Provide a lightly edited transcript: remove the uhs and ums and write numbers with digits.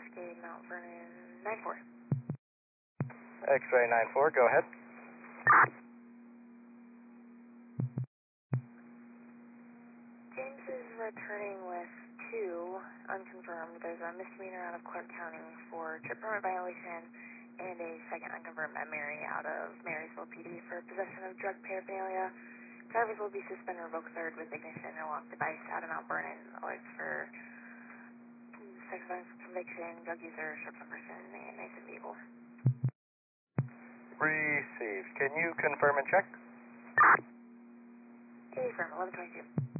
Cascade, Mount Vernon, 94. X-ray 94, go ahead. James is returning with 2 unconfirmed. There's a misdemeanor out of Clark County for trip permit violation and a second unconfirmed at Mary out of Marysville PD for possession of drug paraphernalia. Drivers will be suspended, revoked third with ignition and locked device out of Mount Vernon. Alerts for sex offense conviction, drug user, short-term person, and nascent vehicle. Received. Can you confirm and check? A firm, 1122.